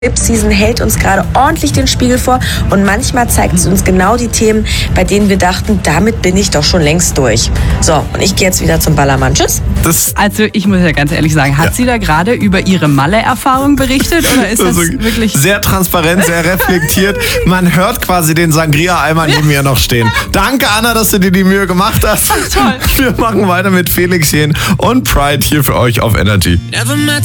Season hält uns gerade ordentlich den Spiegel vor und manchmal zeigt sie uns genau die Themen, bei denen wir dachten, damit bin ich doch schon längst durch. So, und ich gehe jetzt wieder zum Ballermann. Tschüss. Also ich muss ja ganz ehrlich sagen, hat sie da gerade über ihre Malle-Erfahrung berichtet oder ist das wirklich... Sehr transparent, sehr reflektiert. Man hört quasi den Sangria-Eimer neben mir noch stehen. Danke, Anna, dass du dir die Mühe gemacht hast. Toll. Wir machen weiter mit Felix Jähn und Pride hier für euch auf Energy.